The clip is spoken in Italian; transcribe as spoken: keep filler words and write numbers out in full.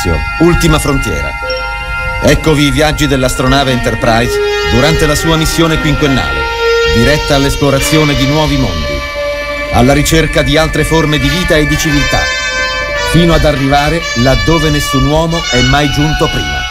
spazio, ultima frontiera. Eccovi i viaggi dell'astronave Enterprise durante la sua missione quinquennale, diretta all'esplorazione di nuovi mondi, alla ricerca di altre forme di vita e di civiltà, fino ad arrivare laddove nessun uomo è mai giunto prima.